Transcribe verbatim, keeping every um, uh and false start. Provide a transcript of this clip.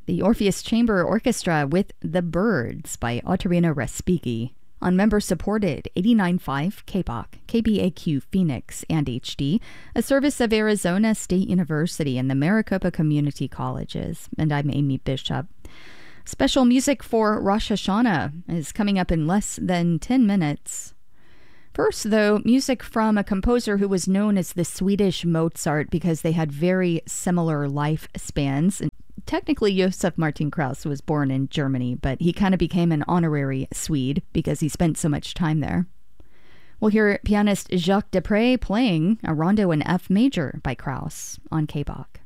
The Orpheus Chamber Orchestra with The Birds by Ottorino Respighi on member-supported eighty-nine point five K B O C, K B A Q Phoenix, and H D, a service of Arizona State University and the Maricopa Community Colleges. And I'm Amy Bishop. Special music for Rosh Hashanah is coming up in less than ten minutes. First, though, music from a composer who was known as the Swedish Mozart because they had very similar lifespans. And technically, Josef Martin Krauss was born in Germany, but he kind of became an honorary Swede because he spent so much time there. We'll hear pianist Jacques Dupre playing a rondo in F major by Krauss on K B O C.